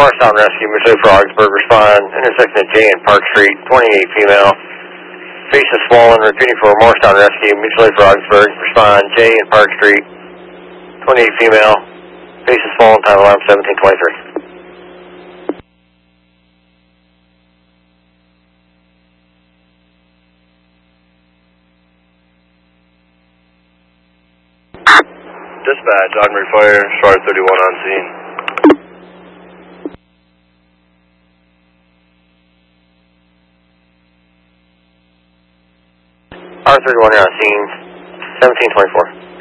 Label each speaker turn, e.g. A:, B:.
A: Morristown Rescue, mutually for Augsburg, respond, intersection of J and Park Street, 28 female. Face is swollen, repeating for Morristown Rescue, mutually for Augsburg, respond, J and Park Street, 28 female. Face is swollen, time alarm 1723.
B: Dispatch, Audenbury Fire, Charlotte 31 on scene.
A: R31 on scene, 1724.